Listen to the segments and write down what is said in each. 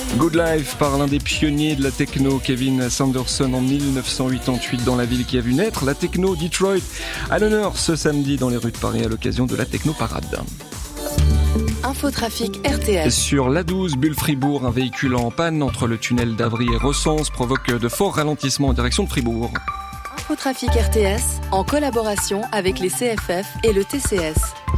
Good Life par l'un des pionniers de la techno, Kevin Sanderson, en 1988 dans la ville qui a vu naître la techno Detroit, à l'honneur ce samedi dans les rues de Paris à l'occasion de la Techno Parade. Infotrafic RTS. Sur l'A12 Bulle-Fribourg, un véhicule en panne entre le tunnel d'Avry et Recense provoque de forts ralentissements en direction de Fribourg. Infotrafic RTS en collaboration avec les CFF et le TCS.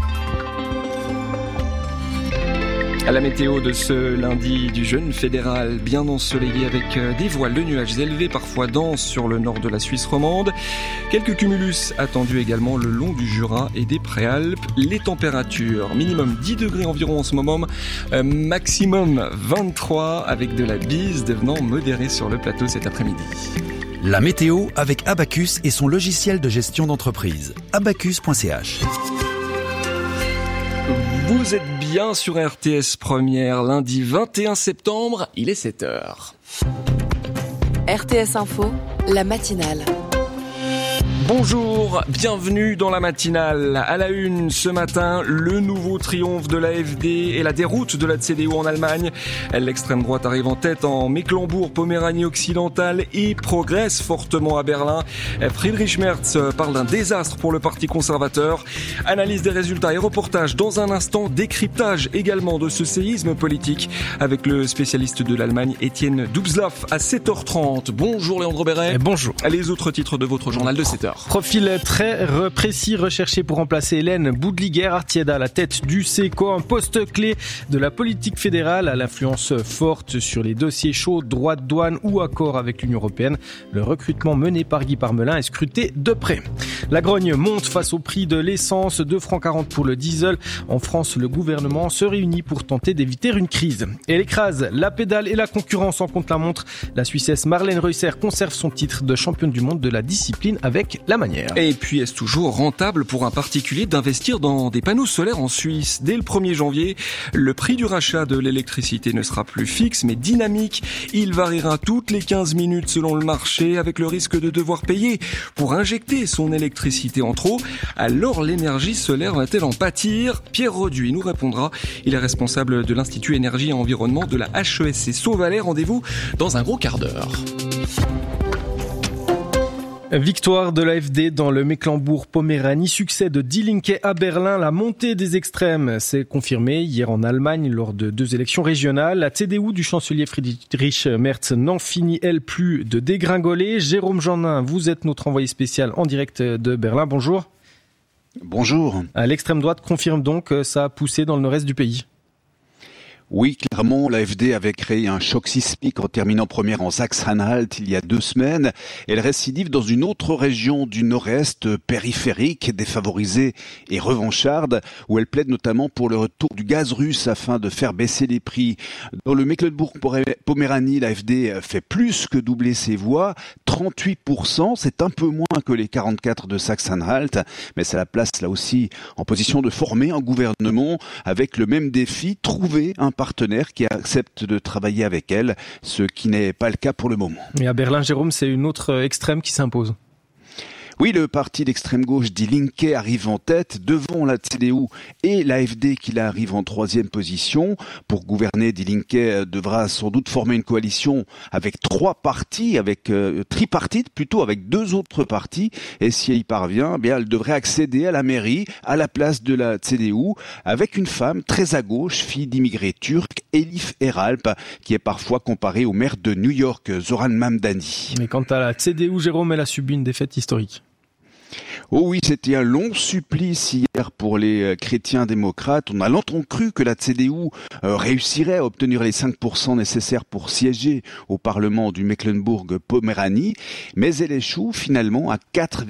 À la météo de ce lundi du jeûne fédéral, bien ensoleillé avec des voiles de nuages élevés, parfois denses sur le nord de la Suisse romande. Quelques cumulus attendus également le long du Jura et des Préalpes. Les températures, minimum 10 degrés environ en ce moment, maximum 23 avec de la bise devenant modérée sur le plateau cet après-midi. La météo avec Abacus et son logiciel de gestion d'entreprise. Abacus.ch. Vous êtes bien sur RTS Première, lundi 21 septembre, il est 7h. RTS Info, la matinale. Bonjour, bienvenue dans la matinale. À la une ce matin, le nouveau triomphe de l'AfD et la déroute de la CDU en Allemagne. L'extrême droite arrive en tête en Mecklembourg-Poméranie occidentale et progresse fortement à Berlin. Friedrich Merz parle d'un désastre pour le Parti conservateur. Analyse des résultats et reportage dans un instant. Décryptage également de ce séisme politique avec le spécialiste de l'Allemagne Étienne Dubslav à 7h30. Bonjour Léandre Béret. Bonjour. Les autres titres de votre journal de 7h. Profil très précis recherché pour remplacer Hélène Boudliguer-Artieda à la tête du SECO, un poste clé de la politique fédérale à l'influence forte sur les dossiers chauds, droits de douane ou accords avec l'Union européenne. Le recrutement mené par Guy Parmelin est scruté de près. La grogne monte face au prix de l'essence, 2,40 francs pour le diesel. En France, le gouvernement se réunit pour tenter d'éviter une crise. Elle écrase la pédale et la concurrence en contre-la-montre. La Suissesse Marlène Reusser conserve son titre de championne du monde de la discipline avec la manière. Et puis, est-ce toujours rentable pour un particulier d'investir dans des panneaux solaires en Suisse ? Dès le 1er janvier, le prix du rachat de l'électricité ne sera plus fixe, mais dynamique. Il variera toutes les 15 minutes selon le marché, avec le risque de devoir payer pour injecter son électricité en trop. Alors, l'énergie solaire va-t-elle en pâtir ? Pierre Roduit nous répondra. Il est responsable de l'Institut Énergie et Environnement de la HESC Sauvalais. Rendez-vous dans un gros quart d'heure. Victoire de l'AfD dans le Mecklembourg-Poméranie, succès de Die Linke à Berlin, la montée des extrêmes s'est confirmée hier en Allemagne lors de 2 élections régionales. La CDU du chancelier Friedrich Merz n'en finit elle plus de dégringoler. Jérôme Jeannin, vous êtes notre envoyé spécial en direct de Berlin. Bonjour. Bonjour. L'extrême droite confirme donc sa poussée dans le nord-est du pays. Oui, clairement, l'AfD avait créé un choc sismique en terminant première en Saxe-Anhalt il y a 2 semaines. Elle récidive dans une autre région du nord-est, périphérique, défavorisée et revancharde, où elle plaide notamment pour le retour du gaz russe afin de faire baisser les prix. Dans le Mecklembourg-Poméranie, l'AfD fait plus que doubler ses voix, 38%, c'est un peu moins que les 44 de Saxe-Anhalt, mais ça la place là aussi en position de former un gouvernement avec le même défi, trouver un partenaire qui accepte de travailler avec elle, ce qui n'est pas le cas pour le moment. Et à Berlin, Jérôme, c'est une autre extrême qui s'impose. Oui, le parti d'extrême gauche Die Linke arrive en tête devant la CDU et l'AfD qui arrive en 3e position. Pour gouverner, Die Linke devra sans doute former une coalition avec 3 partis, tripartite plutôt, avec 2 autres partis. Et si elle y parvient, bien, elle devrait accéder à la mairie, à la place de la CDU, avec une femme très à gauche, fille d'immigrés turcs, Elif Eralp, qui est parfois comparée au maire de New York, Zoran Mamdani. Mais quant à la CDU, Jérôme, elle a subi une défaite historique. Oh oui, c'était un long supplice hier pour les chrétiens démocrates. On a longtemps cru que la CDU réussirait à obtenir les 5% nécessaires pour siéger au Parlement du Mecklembourg-Poméranie, mais elle échoue finalement à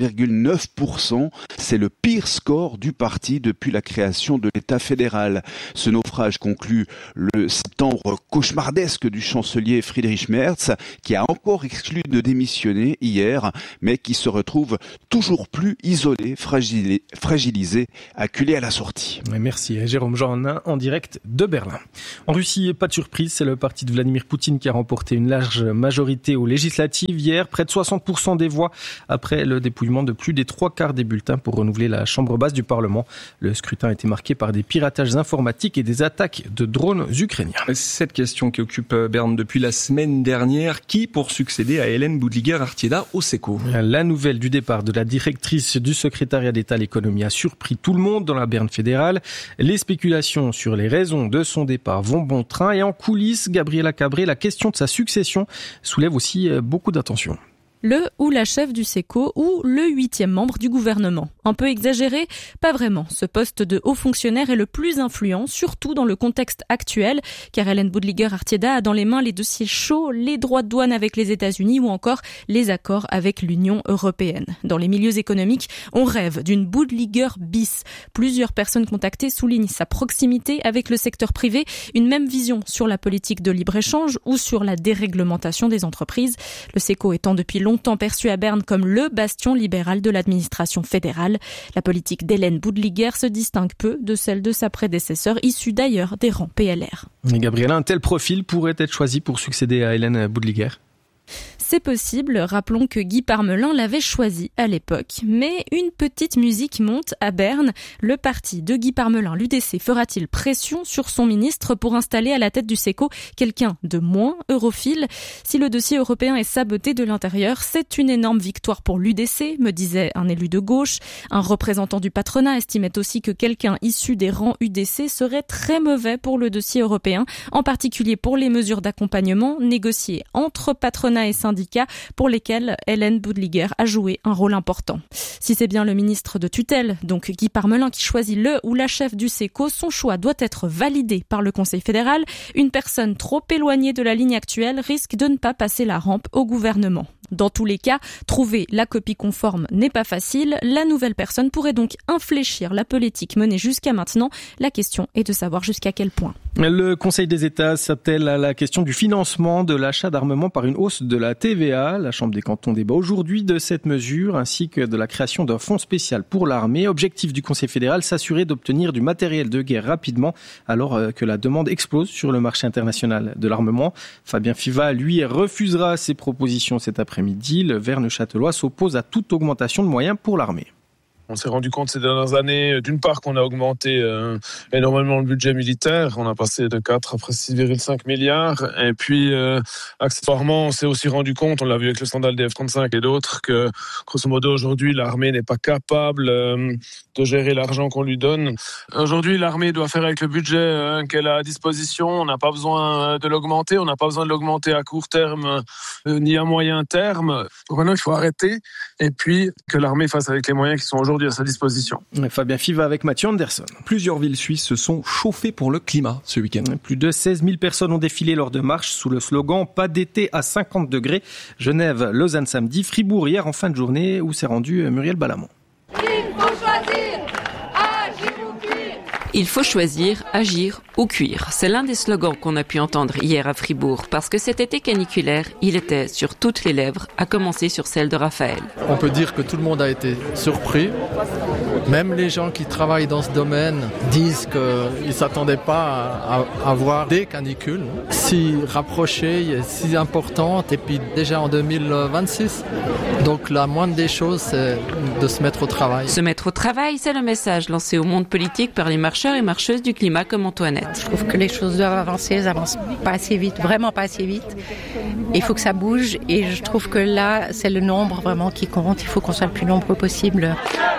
4,9%. C'est le pire score du parti depuis la création de l'État fédéral. Ce naufrage conclut le septembre cauchemardesque du chancelier Friedrich Merz, qui a encore exclu de démissionner hier, mais qui se retrouve toujours plus isolé, fragilisé acculé à la sortie. Merci Jérôme Jeannin en direct de Berlin. En Russie, pas de surprise, c'est le parti de Vladimir Poutine qui a remporté une large majorité aux législatives hier, près de 60% des voix après le dépouillement de plus des 3/4 des bulletins pour renouveler la chambre basse du Parlement. Le scrutin a été marqué par des piratages informatiques et des attaques de drones ukrainiens. Cette question qui occupe Berne depuis la semaine dernière, qui pour succéder à Hélène Boudliguer-Artieda au SECO? La nouvelle du départ de la directrice du secrétariat d'État à l'économie a surpris tout le monde dans la Berne fédérale. Les spéculations sur les raisons de son départ vont bon train et en coulisses, Gabriela Cabré, la question de sa succession soulève aussi beaucoup d'attention. Le ou la chef du SECO ou le 8e membre du gouvernement. Un peu exagéré? Pas vraiment. Ce poste de haut fonctionnaire est le plus influent, surtout dans le contexte actuel, car Hélène Boudliguer-Artieda a dans les mains les dossiers chauds, les droits de douane avec les États-Unis ou encore les accords avec l'Union européenne. Dans les milieux économiques, on rêve d'une Boudliguer bis. Plusieurs personnes contactées soulignent sa proximité avec le secteur privé, une même vision sur la politique de libre-échange ou sur la déréglementation des entreprises. Le SECO étant depuis longtemps perçu à Berne comme le bastion libéral de l'administration fédérale. La politique d'Hélène Boudliguer se distingue peu de celle de sa prédécesseur, issue d'ailleurs des rangs PLR. Et Gabriela, un tel profil pourrait être choisi pour succéder à Hélène Boudliguer? C'est possible, rappelons que Guy Parmelin l'avait choisi à l'époque. Mais une petite musique monte à Berne. Le parti de Guy Parmelin, l'UDC, fera-t-il pression sur son ministre pour installer à la tête du SECO quelqu'un de moins europhile? Si le dossier européen est saboté de l'intérieur, c'est une énorme victoire pour l'UDC, me disait un élu de gauche. Un représentant du patronat estimait aussi que quelqu'un issu des rangs UDC serait très mauvais pour le dossier européen, en particulier pour les mesures d'accompagnement négociées entre patronat et syndicats pour lesquels Hélène Boudliguer a joué un rôle important. Si c'est bien le ministre de tutelle, donc Guy Parmelin, qui choisit le ou la chef du SECO, son choix doit être validé par le Conseil fédéral. Une personne trop éloignée de la ligne actuelle risque de ne pas passer la rampe au gouvernement. Dans tous les cas, trouver la copie conforme n'est pas facile. La nouvelle personne pourrait donc infléchir la politique menée jusqu'à maintenant. La question est de savoir jusqu'à quel point. Le Conseil des États s'attelle à la question du financement de l'achat d'armement par une hausse de la TVA. La Chambre des cantons débat aujourd'hui de cette mesure ainsi que de la création d'un fonds spécial pour l'armée. Objectif du Conseil fédéral, s'assurer d'obtenir du matériel de guerre rapidement alors que la demande explose sur le marché international de l'armement. Fabien Fiva, lui, refusera ces propositions cet après-midi. Le Vert-Neuchâtelois s'oppose à toute augmentation de moyens pour l'armée. On s'est rendu compte ces dernières années, d'une part, qu'on a augmenté énormément le budget militaire. On a passé de 4 à presque 6,5 milliards. Et puis, accessoirement, on s'est aussi rendu compte, on l'a vu avec le scandale des F-35 et d'autres, que, grosso modo, aujourd'hui, l'armée n'est pas capable de gérer l'argent qu'on lui donne. Aujourd'hui, l'armée doit faire avec le budget qu'elle a à disposition. On n'a pas besoin de l'augmenter. On n'a pas besoin de l'augmenter à court terme ni à moyen terme. Donc maintenant, il faut arrêter. Et puis, que l'armée fasse avec les moyens qui sont aujourd'hui à sa disposition. Fabien Fiva avec Mathieu Anderson. Plusieurs villes suisses se sont chauffées pour le climat ce week-end. Plus de 16 000 personnes ont défilé lors de marches sous le slogan « Pas d'été à 50 degrés ». Genève, Lausanne samedi, Fribourg hier en fin de journée où s'est rendu Muriel Balamont. Il faut choisir, agir ou cuire. C'est l'un des slogans qu'on a pu entendre hier à Fribourg, parce que cet été caniculaire, il était sur toutes les lèvres, à commencer sur celle de Raphaël. On peut dire que tout le monde a été surpris. Même les gens qui travaillent dans ce domaine disent qu'ils ne s'attendaient pas à avoir des canicules si rapprochées, si importantes, et puis déjà en 2026. Donc la moindre des choses, c'est de se mettre au travail. Se mettre au travail, c'est le message lancé au monde politique par les marcheurs et marcheuses du climat comme Antoinette. Je trouve que les choses doivent avancer, elles avancent pas assez vite, vraiment pas assez vite. Il faut que ça bouge et je trouve que là, c'est le nombre vraiment qui compte. Il faut qu'on soit le plus nombreux possible.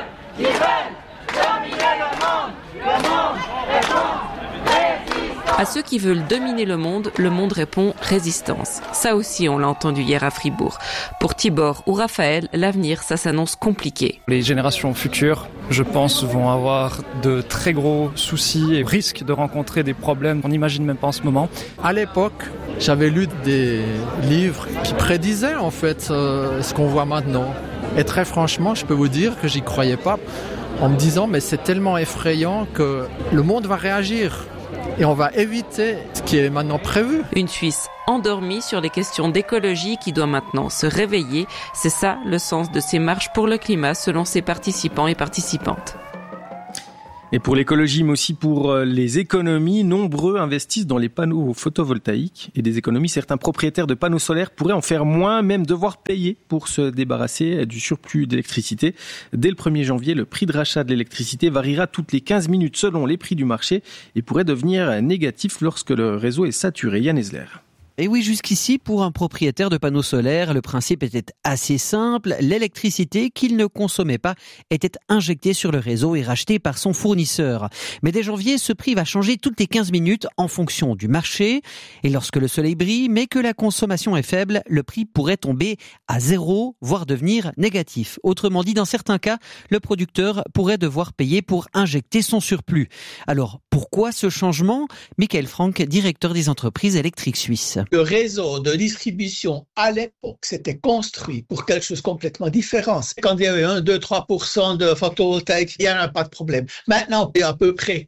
À ceux qui veulent dominer le monde répond résistance. Ça aussi, on l'a entendu hier à Fribourg. Pour Tibor ou Raphaël, l'avenir, ça s'annonce compliqué. Les générations futures, je pense, vont avoir de très gros soucis et risquent de rencontrer des problèmes qu'on n'imagine même pas en ce moment. À l'époque, j'avais lu des livres qui prédisaient en fait ce qu'on voit maintenant. Et très franchement, je peux vous dire que j'y croyais pas en me disant mais c'est tellement effrayant que le monde va réagir. Et on va éviter ce qui est maintenant prévu. Une Suisse endormie sur les questions d'écologie qui doit maintenant se réveiller. C'est ça le sens de ces marches pour le climat selon ses participants et participantes. Et pour l'écologie, mais aussi pour les économies, nombreux investissent dans les panneaux photovoltaïques. Et des économies, certains propriétaires de panneaux solaires pourraient en faire moins, même devoir payer pour se débarrasser du surplus d'électricité. Dès le 1er janvier, le prix de rachat de l'électricité variera toutes les 15 minutes selon les prix du marché et pourrait devenir négatif lorsque le réseau est saturé. Yann Esler. Et oui, jusqu'ici, pour un propriétaire de panneaux solaires, le principe était assez simple. L'électricité qu'il ne consommait pas était injectée sur le réseau et rachetée par son fournisseur. Mais dès janvier, ce prix va changer toutes les 15 minutes en fonction du marché. Et lorsque le soleil brille, mais que la consommation est faible, le prix pourrait tomber à 0, voire devenir négatif. Autrement dit, dans certains cas, le producteur pourrait devoir payer pour injecter son surplus. Alors, pourquoi ce changement ? Michael Frank, directeur des entreprises électriques suisses. Le réseau de distribution, à l'époque, s'était construit pour quelque chose de complètement différent. Quand il y avait 1, 2, 3% de photovoltaïque, il n'y en a pas de problème. Maintenant, il y a à peu près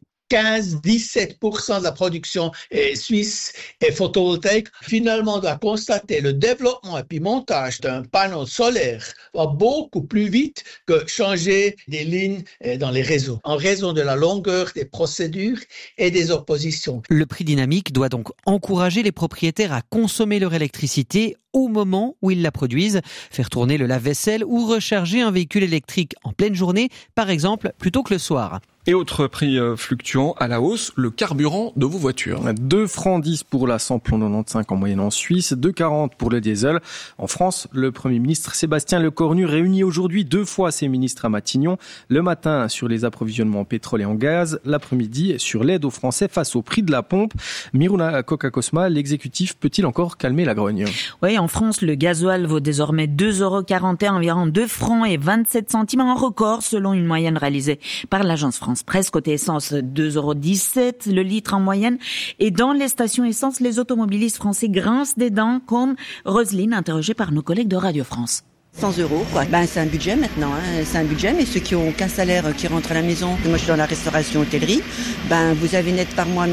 15-17% de la production suisse est photovoltaïque. Finalement, on doit constater le développement et puis montage d'un panneau solaire va beaucoup plus vite que changer des lignes dans les réseaux, en raison de la longueur des procédures et des oppositions. Le prix dynamique doit donc encourager les propriétaires à consommer leur électricité au moment où ils la produisent, faire tourner le lave-vaisselle ou recharger un véhicule électrique en pleine journée, par exemple, plutôt que le soir. Et autre prix fluctuant à la hausse, le carburant de vos voitures. 2 francs 10 pour la samplon 95 en moyenne en Suisse, 2,40 pour le diesel. En France, le Premier ministre Sébastien Lecornu réunit aujourd'hui 2 fois ses ministres à Matignon. Le matin sur les approvisionnements en pétrole et en gaz, l'après-midi sur l'aide aux Français face au prix de la pompe. Miruna Kokakosma, l'exécutif peut-il encore calmer la grogne ? Oui, en France, le gasoil vaut désormais 2,41 €, environ 2 francs et 27 centimes, un record selon une moyenne réalisée par l'agence France Presse. Côté essence, 2,17 € le litre en moyenne. Et dans les stations essence, les automobilistes français grincent des dents, comme Roselyne, interrogée par nos collègues de Radio France. 100 €, quoi. C'est un budget maintenant, c'est un budget, mais ceux qui ont qu'un salaire qui rentre à la maison, moi je suis dans la restauration hôtellerie, vous avez net par mois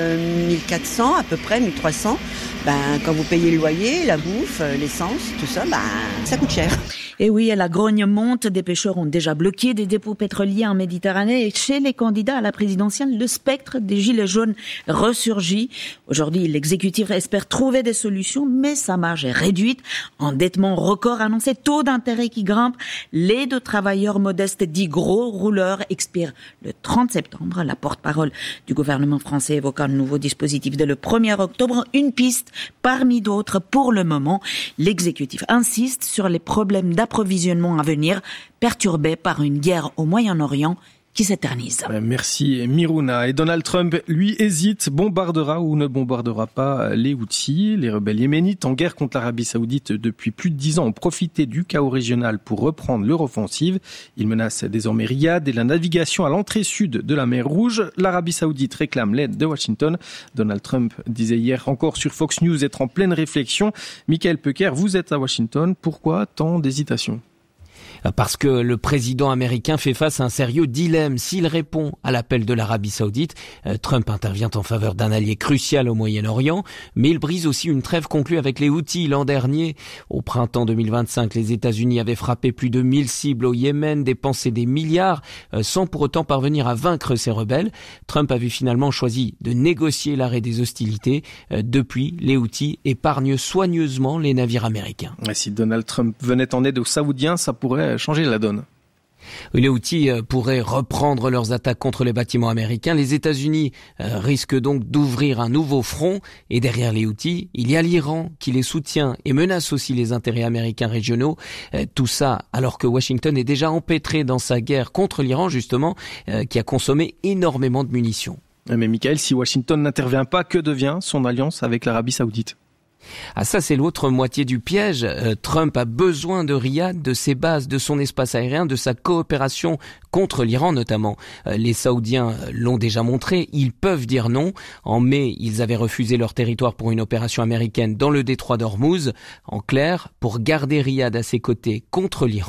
1400 à peu près, 1300. Quand vous payez le loyer, la bouffe, l'essence, tout ça, ça coûte cher. Et oui, la grogne monte. Des pêcheurs ont déjà bloqué des dépôts pétroliers en Méditerranée. Et chez les candidats à la présidentielle, le spectre des gilets jaunes ressurgit. Aujourd'hui, l'exécutif espère trouver des solutions, mais sa marge est réduite. Endettement record annoncé, taux d'intérêt qui grimpe. L'aide aux travailleurs modestes dits gros rouleurs expire le 30 septembre. La porte-parole du gouvernement français évoque un nouveau dispositif dès le 1er octobre. Une piste parmi d'autres pour le moment. L'exécutif insiste sur les problèmes d'approvisionnement à venir, perturbés par une guerre au Moyen-Orient qui s'éternise. Merci Miruna. Et Donald Trump, lui, hésite, bombardera ou ne bombardera pas les Houthis. Les rebelles yéménites en guerre contre l'Arabie Saoudite depuis plus de 10 ans ont profité du chaos régional pour reprendre leur offensive. Ils menacent désormais Riyad et la navigation à l'entrée sud de la mer Rouge. L'Arabie Saoudite réclame l'aide de Washington. Donald Trump disait hier encore sur Fox News être en pleine réflexion. Michael Pecker, vous êtes à Washington. Pourquoi tant d'hésitation ? Parce que le président américain fait face à un sérieux dilemme. S'il répond à l'appel de l'Arabie Saoudite, Trump intervient en faveur d'un allié crucial au Moyen-Orient, mais il brise aussi une trêve conclue avec les Houthis l'an dernier. Au printemps 2025, les États-Unis avaient frappé plus de 1000 cibles au Yémen, dépensé des milliards, sans pour autant parvenir à vaincre ces rebelles. Trump avait finalement choisi de négocier l'arrêt des hostilités. Depuis, les Houthis épargnent soigneusement les navires américains. Si Donald Trump venait en aide aux Saoudiens, ça pourrait changer la donne. Les Houthis pourraient reprendre leurs attaques contre les bâtiments américains. Les États-Unis risquent donc d'ouvrir un nouveau front. Et derrière les Houthis, il y a l'Iran qui les soutient et menace aussi les intérêts américains régionaux. Tout ça alors que Washington est déjà empêtré dans sa guerre contre l'Iran, justement, qui a consommé énormément de munitions. Mais Michael, si Washington n'intervient pas, que devient son alliance avec l'Arabie Saoudite ? Ah, ça, c'est l'autre moitié du piège. Trump a besoin de Riyad, de ses bases, de son espace aérien, de sa coopération contre l'Iran notamment. Les Saoudiens l'ont déjà montré, ils peuvent dire non. En mai, ils avaient refusé leur territoire pour une opération américaine dans le détroit d'Ormuz. En clair, pour garder Riyad à ses côtés contre l'Iran,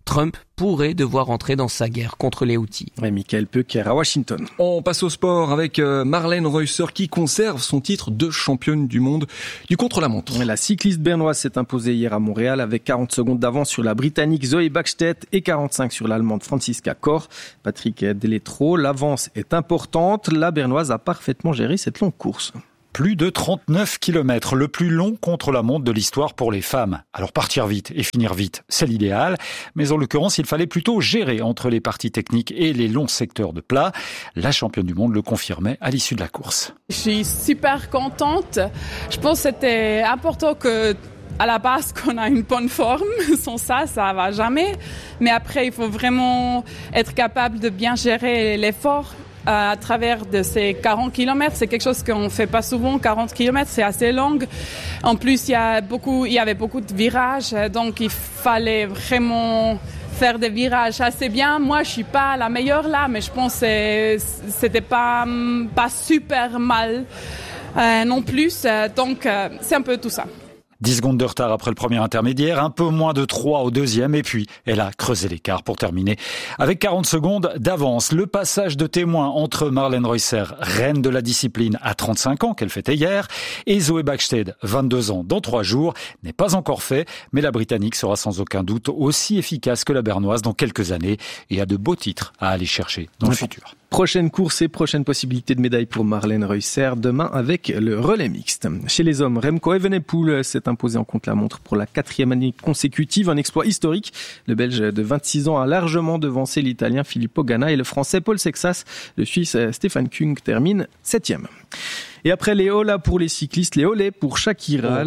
Trump pourrait devoir entrer dans sa guerre contre les Houthis. Et Michael Peucker à Washington. On passe au sport avec Marlène Reusser qui conserve son titre de championne du monde du contre-la-montre. La cycliste bernoise s'est imposée hier à Montréal avec 40 secondes d'avance sur la Britannique Zoe Bäckstedt et 45 sur l'Allemande Franziska Kor. Patrick Deletro, l'avance est importante. La bernoise a parfaitement géré cette longue course. Plus de 39 km, le plus long contre-la-montre de l'histoire pour les femmes. Alors partir vite et finir vite, c'est l'idéal. Mais en l'occurrence, il fallait plutôt gérer entre les parties techniques et les longs secteurs de plat. La championne du monde le confirmait à l'issue de la course. Je suis super contente. Je pense que c'était important que à la base qu'on a une bonne forme. Sans ça va jamais. Mais après, il faut vraiment être capable de bien gérer l'effort. À travers de ces 40 km, c'est quelque chose qu'on fait pas souvent. 40 km, c'est assez long. En plus, il y avait beaucoup de virages, donc il fallait vraiment faire des virages assez bien. Moi, je suis pas la meilleure là, mais je pense que c'était pas super mal non plus. Donc, c'est un peu tout ça. 10 secondes de retard après le premier intermédiaire, un peu moins de 3 au deuxième, et puis elle a creusé l'écart pour terminer avec 40 secondes d'avance. Le passage de témoin entre Marlène Reusser, reine de la discipline à 35 ans qu'elle fêtait hier, et Zoe Bäckstedt, 22 ans dans 3 jours, n'est pas encore fait, mais la Britannique sera sans aucun doute aussi efficace que la bernoise dans quelques années et a de beaux titres à aller chercher dans le futur. Prochaine course et prochaine possibilité de médaille pour Marlène Reusser demain avec le relais mixte. Chez les hommes, Remco Evenepoel s'est imposé en contre-la-montre pour la 4e année consécutive, un exploit historique. Le Belge de 26 ans a largement devancé l'Italien Filippo Ganna et le Français Paul Sexas. Le Suisse Stefan Küng termine 7e. Et après les holas pour les cyclistes, les olés pour Shakira.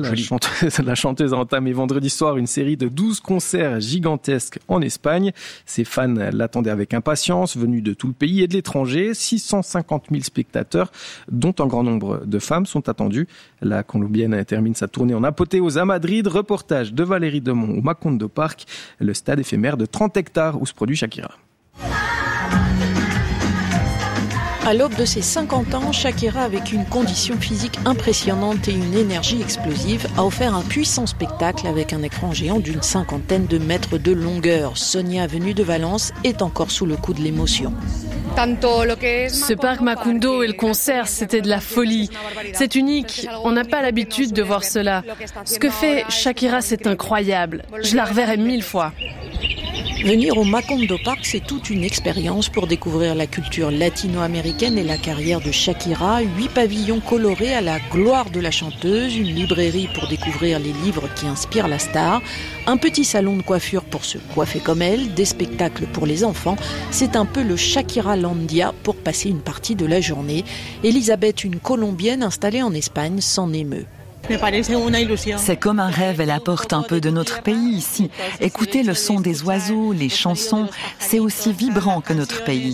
La chanteuse a entamé vendredi soir une série de 12 concerts gigantesques en Espagne. Ses fans l'attendaient avec impatience, venus de tout le pays et de l'étranger. 650 000 spectateurs, dont un grand nombre de femmes, sont attendus. La Colombienne termine sa tournée en apothéose à Madrid. Reportage de Valérie Demont au Macondo Park, le stade éphémère de 30 hectares où se produit Shakira. À l'aube de ses 50 ans, Shakira, avec une condition physique impressionnante et une énergie explosive, a offert un puissant spectacle avec un écran géant d'une 50aine de mètres de longueur. Sonia, venue de Valence, est encore sous le coup de l'émotion. Ce parc Macondo et le concert, c'était de la folie. C'est unique, on n'a pas l'habitude de voir cela. Ce que fait Shakira, c'est incroyable. Je la reverrai 1000 fois. Venir au Macondo Park, c'est toute une expérience pour découvrir la culture latino-américaine et la carrière de Shakira. 8 pavillons colorés à la gloire de la chanteuse, une librairie pour découvrir les livres qui inspirent la star, un petit salon de coiffure pour se coiffer comme elle, des spectacles pour les enfants. C'est un peu le Shakira Landia pour passer une partie de la journée. Elisabeth, une Colombienne installée en Espagne, s'en émeut. C'est comme un rêve, elle apporte un peu de notre pays ici. Écoutez le son des oiseaux, les chansons, c'est aussi vibrant que notre pays.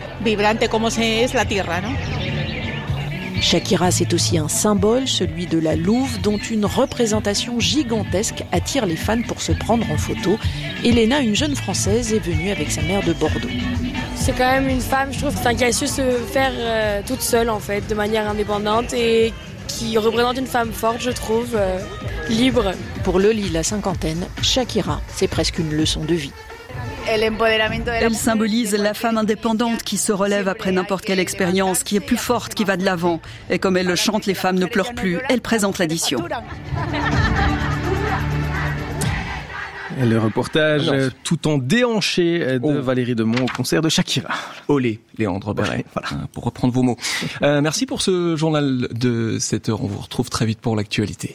Shakira, c'est aussi un symbole, celui de la Louve, dont une représentation gigantesque attire les fans pour se prendre en photo. Elena, une jeune Française, est venue avec sa mère de Bordeaux. C'est quand même une femme, je trouve, qui a su se faire toute seule, en fait, de manière indépendante et qui représente une femme forte, je trouve, libre. Pour Loli, la cinquantaine, Shakira, c'est presque une leçon de vie. Elle symbolise la femme indépendante qui se relève après n'importe quelle expérience, qui est plus forte, qui va de l'avant. Et comme elle le chante, les femmes ne pleurent plus. Elle présente l'addition. Le reportage tout en déhanché de Valérie Demont au concert de Shakira. Olé, Léandre Perret, pour reprendre vos mots. Merci pour ce journal de 7h. On vous retrouve très vite pour l'actualité.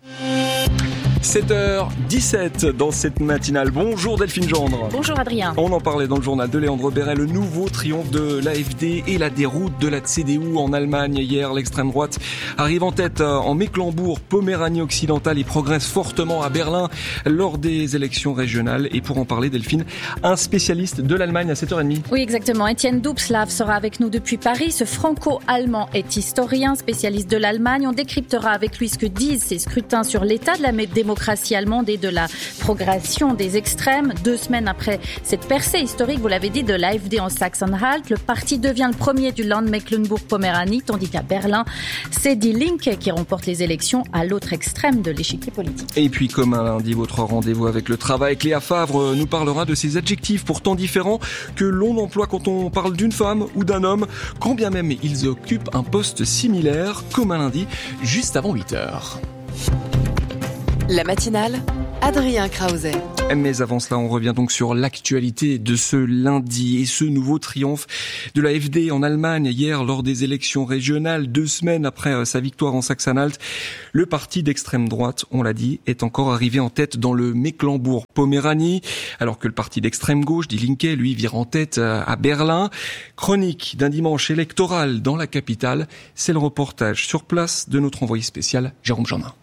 7h17 dans cette matinale. Bonjour Delphine Gendre. Bonjour Adrien. On en parlait dans le journal de Léandre Perret, le nouveau triomphe de l'AfD et la déroute de la CDU en Allemagne. Hier, l'extrême droite arrive en tête en Mecklembourg-Poméranie-Occidentale et progresse fortement à Berlin lors des élections régionales. Et pour en parler, Delphine, un spécialiste de l'Allemagne à 7h30. Oui, exactement. Étienne Dubslav sera avec nous depuis Paris. Ce franco-allemand est historien, spécialiste de l'Allemagne. On décryptera avec lui ce que disent ces scrutins sur l'état de la démocratie démocratie allemande et de la progression des extrêmes. 2 semaines après cette percée historique, vous l'avez dit, de l'AfD en Sachsen-Anhalt, le parti devient le premier du Land Mecklenburg-Poméranie, tandis qu'à Berlin, c'est Die Linke qui remporte les élections à l'autre extrême de l'échiquier politique. Et puis, comme un lundi, votre rendez-vous avec le travail, Cléa Favre nous parlera de ces adjectifs pourtant différents que l'on emploie quand on parle d'une femme ou d'un homme, quand bien même ils occupent un poste similaire, comme un lundi, juste avant 8h. La matinale, Adrien Krause. Mais avant cela, on revient donc sur l'actualité de ce lundi et ce nouveau triomphe de l'AfD en Allemagne. Hier, lors des élections régionales, 2 semaines après sa victoire en Sachsen-Anhalt, le parti d'extrême droite, on l'a dit, est encore arrivé en tête dans le Mecklembourg-Poméranie, alors que le parti d'extrême gauche, Die Linke, lui, vire en tête à Berlin. Chronique d'un dimanche électoral dans la capitale, c'est le reportage sur place de notre envoyé spécial, Jérôme Jeannin.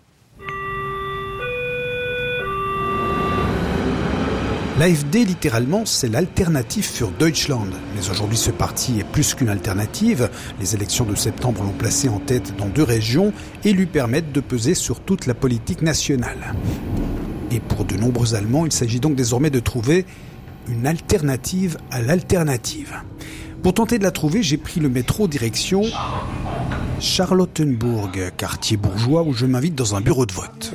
L'AfD, littéralement, c'est l'alternative für Deutschland. Mais aujourd'hui, ce parti est plus qu'une alternative. Les élections de septembre l'ont placé en tête dans 2 régions et lui permettent de peser sur toute la politique nationale. Et pour de nombreux Allemands, il s'agit donc désormais de trouver une alternative à l'alternative. Pour tenter de la trouver, j'ai pris le métro direction Charlottenburg, quartier bourgeois où je m'invite dans un bureau de vote.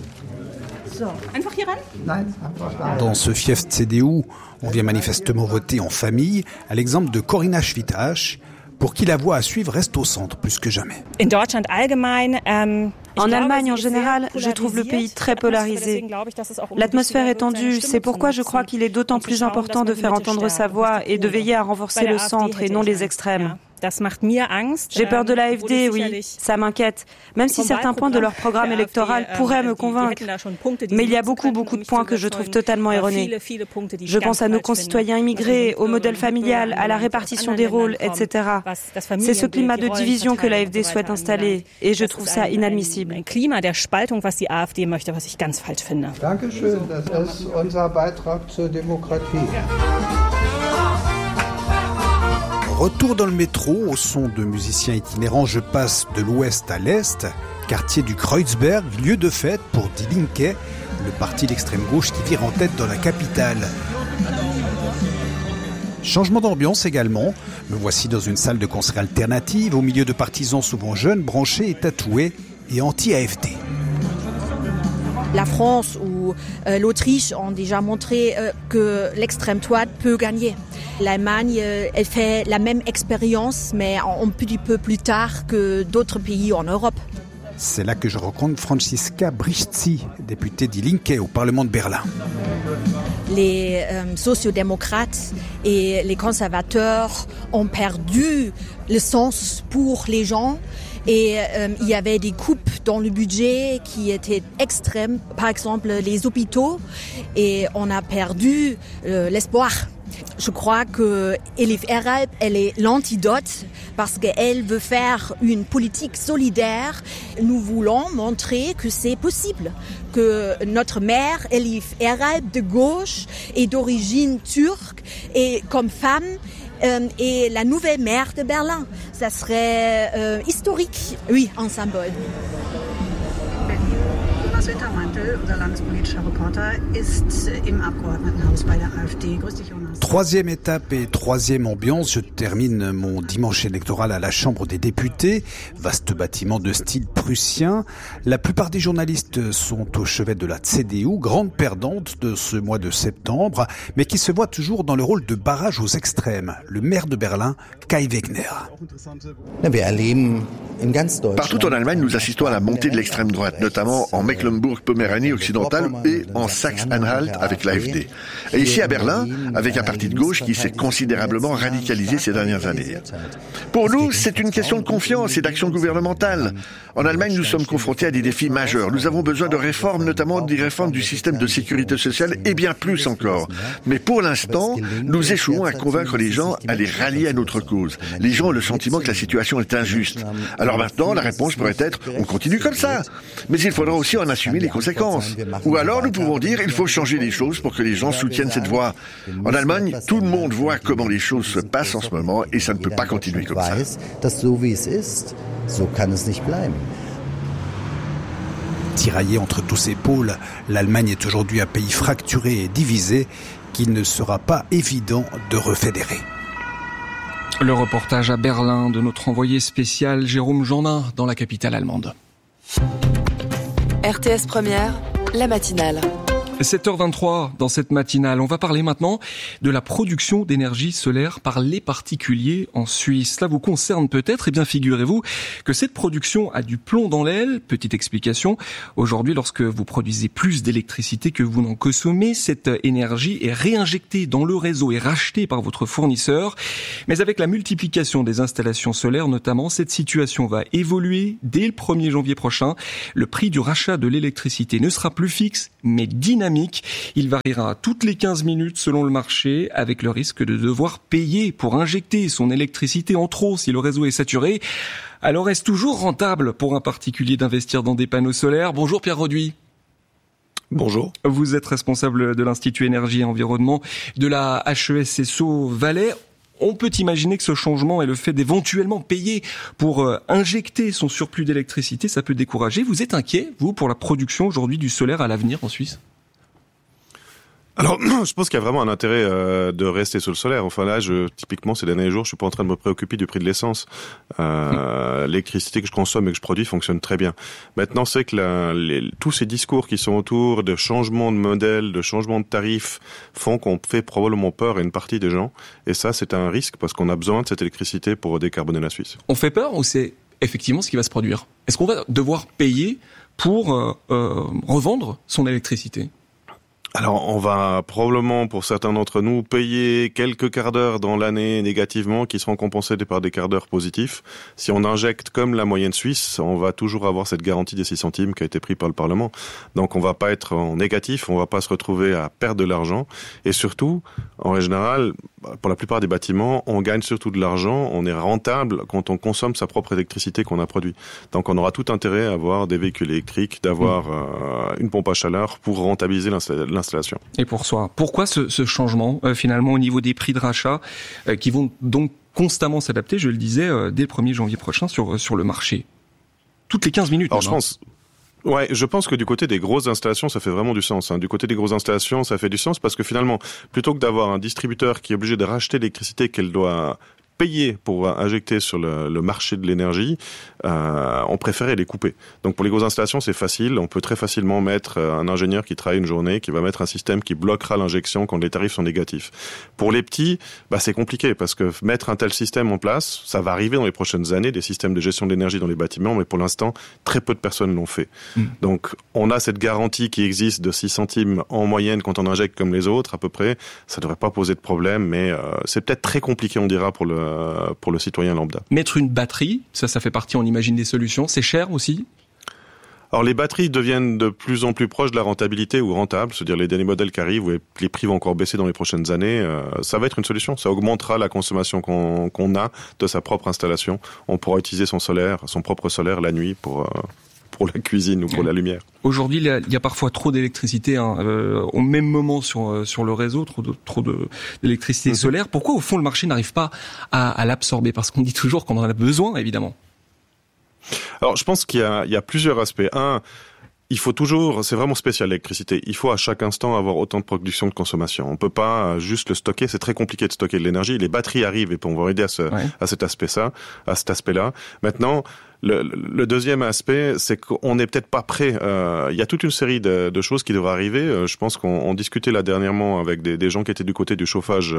Dans ce fief CDU, on vient manifestement voter en famille, à l'exemple de Corinna Schwittach, pour qui la voie à suivre reste au centre plus que jamais. En Allemagne, en général, je trouve le pays très polarisé. L'atmosphère est tendue, c'est pourquoi je crois qu'il est d'autant plus important de faire entendre sa voix et de veiller à renforcer le centre et non les extrêmes. J'ai peur de l'AfD, oui, ça m'inquiète, même si certains points de leur programme électoral pourraient me convaincre. Mais il y a beaucoup de points que je trouve totalement erronés. Je pense à nos concitoyens immigrés, au modèle familial, à la répartition des rôles, etc. C'est ce climat de division que l'AfD souhaite installer, et je trouve ça inadmissible. Klima der Spaltung, was die AfD möchte, was ich ganz falsch finde. Dankeschön, das ist unser Beitrag zur Demokratie. Retour dans le métro, au son de musiciens itinérants, je passe de l'ouest à l'est, quartier du Kreuzberg, lieu de fête pour Die Linke, le parti d'extrême gauche qui vire en tête dans la capitale. Changement d'ambiance également, me voici dans une salle de concert alternative, au milieu de partisans souvent jeunes, branchés et tatoués, et anti-AfD. La France ou l'Autriche ont déjà montré que l'extrême droite peut gagner. L'Allemagne, elle fait la même expérience, mais un petit peu plus tard que d'autres pays en Europe. C'est là que je rencontre Franziska Brichzi, députée Die Linke au Parlement de Berlin. Les sociodémocrates et les conservateurs ont perdu le sens pour les gens. Et il y avait des coupes dans le budget qui étaient extrêmes, par exemple les hôpitaux, et on a perdu l'espoir. Je crois que Elif Eralp, elle est l'antidote parce qu'elle veut faire une politique solidaire. Nous voulons montrer que c'est possible, que notre maire, Elif Eralp, de gauche et d'origine turque, et comme femme, et la nouvelle maire de Berlin. Ça serait historique, oui, un symbole. Thomas Wintermantel, unser landespolitischer Reporter, ist im Abgeordnetenhaus bei der AfD. Grüß dich, Jonas. Troisième étape et troisième ambiance, je termine mon dimanche électoral à la Chambre des députés, vaste bâtiment de style prussien. La plupart des journalistes sont au chevet de la CDU, grande perdante de ce mois de septembre, mais qui se voit toujours dans le rôle de barrage aux extrêmes. Le maire de Berlin, Kai Wegner. Partout en Allemagne, nous assistons à la montée de l'extrême droite, notamment en Mecklembourg-Poméranie occidentale et en Saxe-Anhalt avec l'AfD. Et ici à Berlin, avec un parti de gauche qui s'est considérablement radicalisé ces dernières années. Pour nous, c'est une question de confiance et d'action gouvernementale. En Allemagne, nous sommes confrontés à des défis majeurs. Nous avons besoin de réformes, notamment des réformes du système de sécurité sociale et bien plus encore. Mais pour l'instant, nous échouons à convaincre les gens à les rallier à notre cause. Les gens ont le sentiment que la situation est injuste. Alors maintenant, la réponse pourrait être « on continue comme ça ». Mais il faudra aussi en assumer les conséquences. Ou alors nous pouvons dire « il faut changer les choses pour que les gens soutiennent cette voie ». En Allemagne, tout le monde voit comment les choses se passent en ce moment et ça ne peut pas continuer comme ça. Tiraillée entre tous ces pôles, l'Allemagne est aujourd'hui un pays fracturé et divisé qu'il ne sera pas évident de refédérer. Le reportage à Berlin de notre envoyé spécial Jérôme Jeannin dans la capitale allemande. RTS Première, la matinale. 7h23 dans cette matinale. On va parler maintenant de la production d'énergie solaire par les particuliers en Suisse. Cela vous concerne peut-être. Eh bien, figurez-vous que cette production a du plomb dans l'aile. Petite explication. Aujourd'hui, lorsque vous produisez plus d'électricité que vous n'en consommez, cette énergie est réinjectée dans le réseau et rachetée par votre fournisseur. Mais avec la multiplication des installations solaires notamment, cette situation va évoluer dès le 1er janvier prochain. Le prix du rachat de l'électricité ne sera plus fixe, mais dynamique. Il variera toutes les 15 minutes selon le marché, avec le risque de devoir payer pour injecter son électricité en trop si le réseau est saturé. Alors est-ce toujours rentable pour un particulier d'investir dans des panneaux solaires ? Bonjour Pierre Roduit. Bonjour. Vous êtes responsable de l'Institut Énergie et Environnement de la HESSO Valais. On peut imaginer que ce changement et le fait d'éventuellement payer pour injecter son surplus d'électricité, ça peut décourager. Vous êtes inquiet, vous, pour la production aujourd'hui du solaire à l'avenir en Suisse ? Alors, je pense qu'il y a vraiment un intérêt de rester sur le solaire. Enfin là, typiquement, ces derniers jours, je suis pas en train de me préoccuper du prix de l'essence. L'électricité que je consomme et que je produis fonctionne très bien. Maintenant, c'est que tous ces discours qui sont autour de changement de modèle, de changement de tarifs, font qu'on fait probablement peur à une partie des gens. Et ça, c'est un risque parce qu'on a besoin de cette électricité pour décarboner la Suisse. On fait peur ou c'est effectivement ce qui va se produire ? Est-ce qu'on va devoir payer pour revendre son électricité ? Alors, on va probablement, pour certains d'entre nous, payer quelques quarts d'heure dans l'année négativement qui seront compensés par des quarts d'heure positifs. Si on injecte comme la moyenne suisse, on va toujours avoir cette garantie des 6 centimes qui a été prise par le Parlement. Donc, on va pas être en négatif, on va pas se retrouver à perdre de l'argent. Et surtout, en règle générale, pour la plupart des bâtiments, on gagne surtout de l'argent, on est rentable quand on consomme sa propre électricité qu'on a produit. Donc, on aura tout intérêt à avoir des véhicules électriques, d'avoir une pompe à chaleur pour rentabiliser l'installation. Et pourquoi ce changement finalement au niveau des prix de rachat qui vont donc constamment s'adapter, je le disais, dès le 1er janvier prochain sur le marché ? Toutes les 15 minutes. Alors je pense que du côté des grosses installations, ça fait vraiment du sens. Du côté des grosses installations, ça fait du sens parce que finalement, plutôt que d'avoir un distributeur qui est obligé de racheter l'électricité qu'elle doit payer pour injecter sur le marché de l'énergie, on préférait les couper. Donc pour les grosses installations, c'est facile. On peut très facilement mettre un ingénieur qui travaille une journée, qui va mettre un système qui bloquera l'injection quand les tarifs sont négatifs. Pour les petits, c'est compliqué parce que mettre un tel système en place, ça va arriver dans les prochaines années, des systèmes de gestion de l'énergie dans les bâtiments, mais pour l'instant, très peu de personnes l'ont fait. Donc on a cette garantie qui existe de 6 centimes en moyenne quand on injecte comme les autres, à peu près. Ça devrait pas poser de problème, mais c'est peut-être très compliqué, on dira, pour le citoyen lambda. Mettre une batterie, ça fait partie, on imagine, des solutions. C'est cher aussi ? Alors les batteries deviennent de plus en plus proches de la rentabilité ou rentables, c'est-à-dire les derniers modèles qui arrivent où les prix vont encore baisser dans les prochaines années. Ça va être une solution, ça augmentera la consommation qu'on a de sa propre installation. On pourra utiliser son propre solaire la nuit pour la cuisine ou pour la lumière. Aujourd'hui, il y a parfois trop d'électricité au même moment sur le réseau, trop d'électricité solaire. Pourquoi, au fond, le marché n'arrive pas à l'absorber ? Parce qu'on dit toujours qu'on en a besoin, évidemment. Alors, je pense qu'il y a plusieurs aspects. Un, il faut toujours, c'est vraiment spécial l'électricité, il faut à chaque instant avoir autant de production de consommation. On peut pas juste le stocker, c'est très compliqué de stocker de l'énergie. Les batteries arrivent et on va aider à cet aspect-là. Maintenant, le deuxième aspect, c'est qu'on n'est peut-être pas prêt. Il y a toute une série de choses qui devraient arriver. Je pense qu'on discutait là dernièrement avec des gens qui étaient du côté du chauffage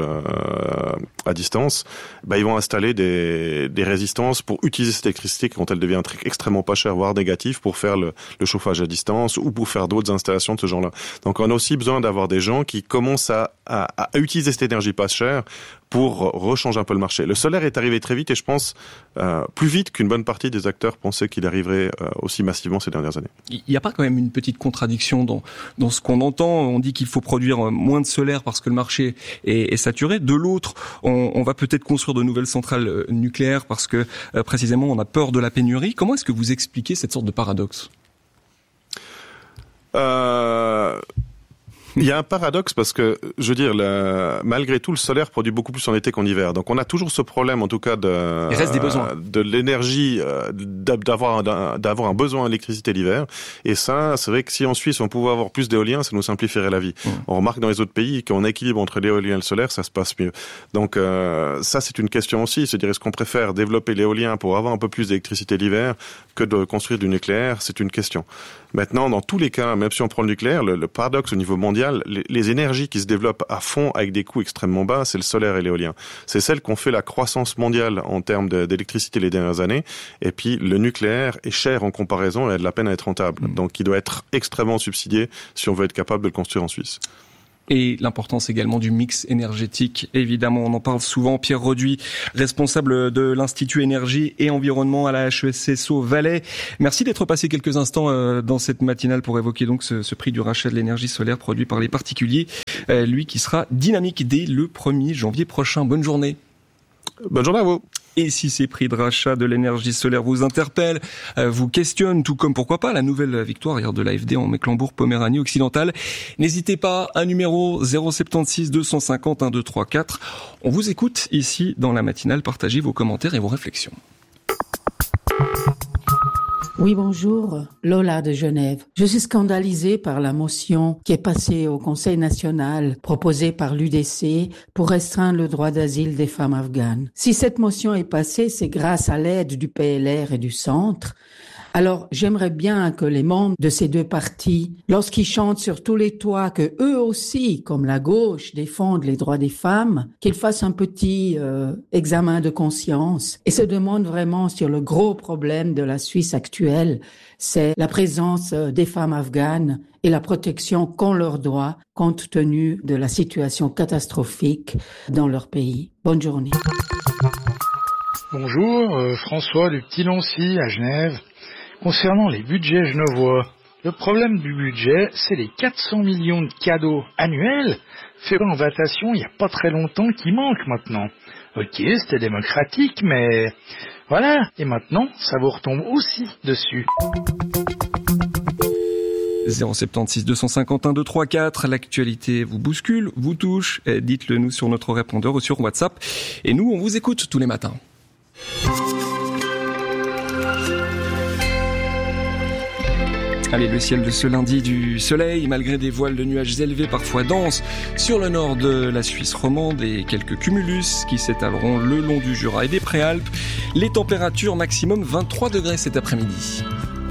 à distance. Ils vont installer des résistances pour utiliser cette électricité quand elle devient extrêmement pas chère, voire négative, pour faire le chauffage à distance ou pour faire d'autres installations de ce genre-là. Donc on a aussi besoin d'avoir des gens qui commencent à utiliser cette énergie pas chère pour rechanger un peu le marché. Le solaire est arrivé très vite et je pense plus vite qu'une bonne partie des acteurs pensaient qu'il arriverait aussi massivement ces dernières années. Il n'y a pas quand même une petite contradiction dans ce qu'on entend ? On dit qu'il faut produire moins de solaire parce que le marché est saturé. De l'autre, on va peut-être construire de nouvelles centrales nucléaires parce que précisément on a peur de la pénurie. Comment est-ce que vous expliquez cette sorte de paradoxe ? Il y a un paradoxe parce que, je veux dire, malgré tout, le solaire produit beaucoup plus en été qu'en hiver. Donc on a toujours ce problème, en tout cas, il reste des besoins. De l'énergie, d'avoir un besoin d'électricité l'hiver. Et ça, c'est vrai que si en Suisse on pouvait avoir plus d'éolien, ça nous simplifierait la vie. On remarque dans les autres pays qu'on équilibre entre l'éolien et le solaire, ça se passe mieux. Donc ça, c'est une question aussi. C'est-à-dire, est-ce qu'on préfère développer l'éolien pour avoir un peu plus d'électricité l'hiver que de construire du nucléaire? C'est une question. Maintenant, dans tous les cas, même si on prend le nucléaire, le paradoxe au niveau mondial, les énergies qui se développent à fond avec des coûts extrêmement bas, c'est le solaire et l'éolien. C'est celles qui ont fait la croissance mondiale en termes d'électricité les dernières années. Et puis, le nucléaire est cher en comparaison et a de la peine à être rentable. Donc, il doit être extrêmement subsidié si on veut être capable de le construire en Suisse. Et l'importance également du mix énergétique. Évidemment, on en parle souvent. Pierre Roduit, responsable de l'Institut Énergie et Environnement à la HESSO Valais. Merci d'être passé quelques instants dans cette matinale pour évoquer donc ce prix du rachat de l'énergie solaire produit par les particuliers. Lui qui sera dynamique dès le 1er janvier prochain. Bonne journée. Bonne journée à vous. Et si ces prix de rachat de l'énergie solaire vous interpellent, vous questionnent, tout comme pourquoi pas la nouvelle victoire hier de l'AfD en Mecklembourg-Poméranie occidentale, n'hésitez pas, un numéro 076 250 1234. On vous écoute ici dans la matinale, partagez vos commentaires et vos réflexions. Oui, bonjour, Lola de Genève. Je suis scandalisée par la motion qui est passée au Conseil national proposée par l'UDC pour restreindre le droit d'asile des femmes afghanes. Si cette motion est passée, c'est grâce à l'aide du PLR et du Centre. Alors, j'aimerais bien que les membres de ces deux partis, lorsqu'ils chantent sur tous les toits que eux aussi, comme la gauche, défendent les droits des femmes, qu'ils fassent un petit examen de conscience et se demandent vraiment sur le gros problème de la Suisse actuelle, c'est la présence des femmes afghanes et la protection qu'on leur doit compte tenu de la situation catastrophique dans leur pays. Bonne journée. Bonjour, François du Petit Loncy à Genève. Concernant les budgets genevois, le problème du budget, c'est les 400 millions de cadeaux annuels faits en vatation il n'y a pas très longtemps qui manquent maintenant. Ok, c'était démocratique, mais voilà, et maintenant, ça vous retombe aussi dessus. 076 250 1234, l'actualité vous bouscule, vous touche, dites-le nous sur notre répondeur ou sur WhatsApp. Et nous, on vous écoute tous les matins. Allez, le ciel de ce lundi, du soleil, malgré des voiles de nuages élevés, parfois denses, sur le nord de la Suisse romande et quelques cumulus qui s'étaleront le long du Jura et des Préalpes. Les températures maximum 23 degrés cet après-midi.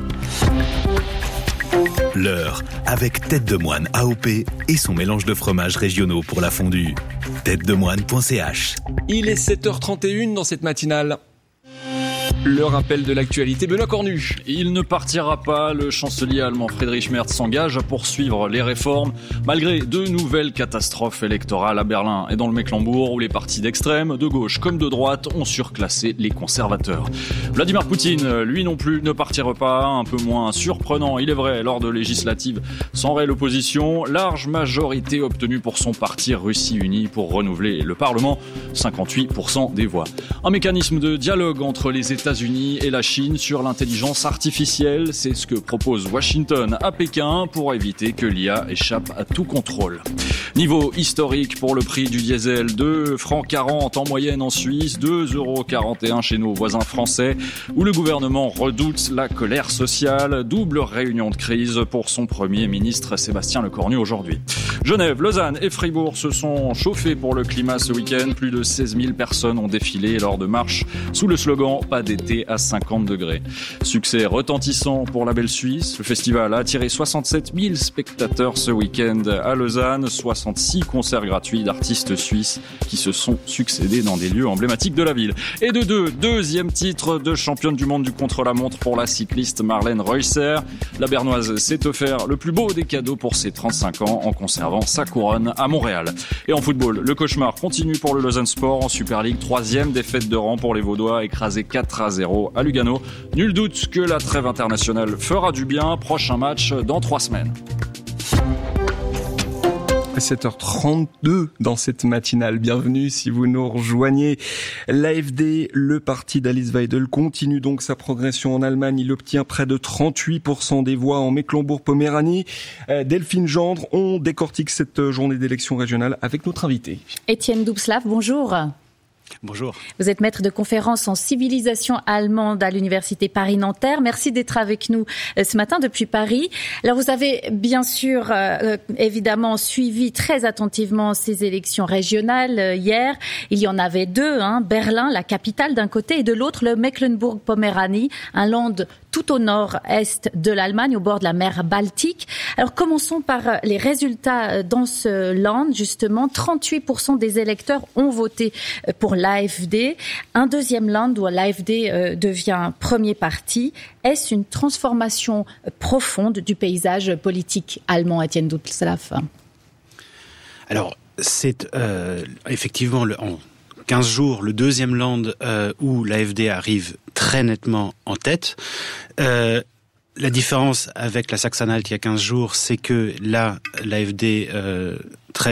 L'heure, avec Tête de Moine AOP et son mélange de fromages régionaux pour la fondue. têtedemoine.ch. Il est 7h31 dans cette matinale. Le rappel de l'actualité, Benoît Cornu. Il ne partira pas. Le chancelier allemand Friedrich Merz s'engage à poursuivre les réformes malgré de nouvelles catastrophes électorales à Berlin et dans le Mecklembourg où les partis d'extrême, de gauche comme de droite, ont surclassé les conservateurs. Vladimir Poutine, lui non plus, ne partira pas. Un peu moins surprenant, il est vrai, lors de législatives sans réelle opposition. Large majorité obtenue pour son parti Russie Unie pour renouveler le Parlement. 58% des voix. Un mécanisme de dialogue entre les États-Unis et la Chine sur l'intelligence artificielle, c'est ce que propose Washington à Pékin pour éviter que l'IA échappe à tout contrôle. Niveau historique pour le prix du diesel, 2,40 francs en moyenne en Suisse, 2,41 € chez nos voisins français, où le gouvernement redoute la colère sociale. Double réunion de crise pour son Premier ministre Sébastien Lecornu aujourd'hui. Genève, Lausanne et Fribourg se sont chauffés pour le climat ce week-end. Plus de 16 000 personnes ont défilé lors de marches sous le slogan « Pas d'été à 50 degrés ». Succès retentissant pour la belle Suisse. Le festival a attiré 67 000 spectateurs ce week-end à Lausanne. 66 concerts gratuits d'artistes suisses qui se sont succédés dans des lieux emblématiques de la ville. Et deuxième titre de championne du monde du contre-la-montre pour la cycliste Marlène Reusser. La Bernoise s'est offert le plus beau des cadeaux pour ses 35 ans en conservant sa couronne à Montréal. Et en football, le cauchemar continue pour le Lausanne Sport en Super League. 3e défaite de rang pour les Vaudois, écrasés 4-0 à Lugano. Nul doute que la trêve internationale fera du bien. Prochain match dans 3 semaines. 7h32 dans cette matinale. Bienvenue si vous nous rejoignez. L'AfD, le parti d'Alice Weidel, continue donc sa progression en Allemagne. Il obtient près de 38% des voix en Mecklembourg-Poméranie. Delphine Gendre, on décortique cette journée d'élection régionale avec notre invité. Étienne Doubslav, bonjour. Bonjour. Vous êtes maître de conférence en civilisation allemande à l'université Paris-Nanterre. Merci d'être avec nous ce matin depuis Paris. Alors vous avez bien sûr évidemment suivi très attentivement ces élections régionales hier. Il y en avait deux, Berlin, la capitale d'un côté, et de l'autre le Mecklembourg-Poméranie, un land tout au nord-est de l'Allemagne, au bord de la mer Baltique. Alors commençons par les résultats dans ce land. Justement, 38% des électeurs ont voté pour l'AfD. Un deuxième land où l'AfD devient premier parti. Est-ce une transformation profonde du paysage politique allemand, Étienne Doubslav ? Alors, c'est effectivement en 15 jours le deuxième land où l'AfD arrive très nettement en tête. La différence avec la Sachsen-Anhalt il y a 15 jours, c'est que là, l'AfD